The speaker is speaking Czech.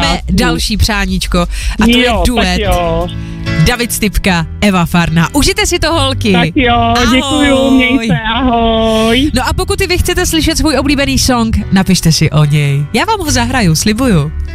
další přáníčko a to je duet David Stypka, Eva Farná. Užijte si to, holky. Tak jo, děkuju, měj se, ahoj. No a pokud i vy chcete slyšet svůj oblíbený song, napište si o něj. Já vám ho zahraju, slibuju.